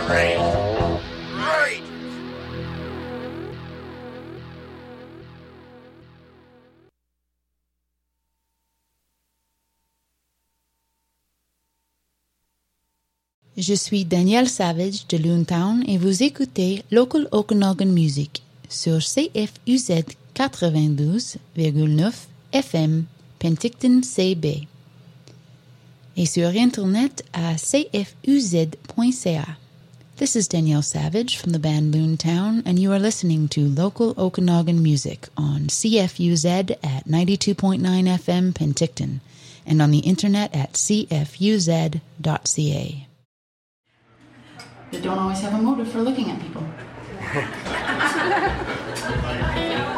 Je suis Danielle Savage de Loontown et vous écoutez Local Okanagan Music sur CFUZ 92,9 FM Penticton CB et sur Internet à cfuz.ca. This is Danielle Savage from the band Loontown, and you are listening to Local Okanagan Music on CFUZ at 92.9 FM Penticton and on the Internet at cfuz.ca. You don't always have a motive for looking at people.